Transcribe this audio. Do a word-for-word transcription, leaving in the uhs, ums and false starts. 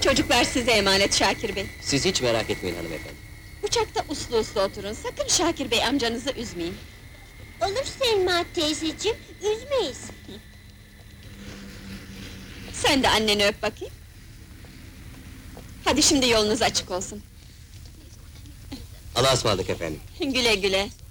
Çocuklar size emanet Şakir bey. Siz hiç merak etmeyin hanımefendi. Uçakta uslu uslu oturun, sakın Şakir bey amcanızı üzmeyin. Olur Selma teyzeciğim, üzmeyiz. Sen de anneni öp bakayım. Hadi şimdi yolunuz açık olsun. Allah'a ısmarladık efendim. Güle güle.